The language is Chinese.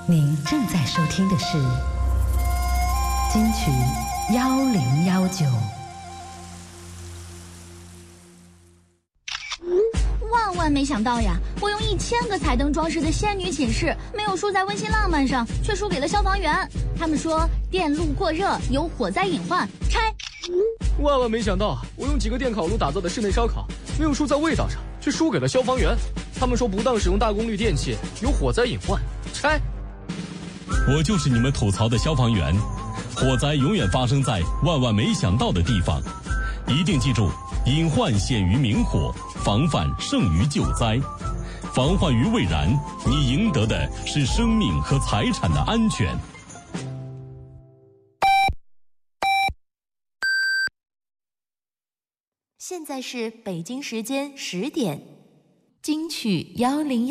您正在收听的是金曲1019。 万没想到呀，我用1000个彩灯装饰的仙女寝室，没有输在温馨浪漫上，却输给了消防员。他们说电路过热有火灾隐患，拆。 万没想到，我用几个电烤炉打造的室内烧烤，没有输在味道上，却输给了消防员。他们说不当使用大功率电器有火灾隐患，拆。 我就是你们吐槽的消防员，火灾永远发生在万没想到的地方，一定记住，隐患显于明火，防范胜于救灾。防患于未然，你赢得的是生命和财产的安全。 现在是北京时间10点，金曲101。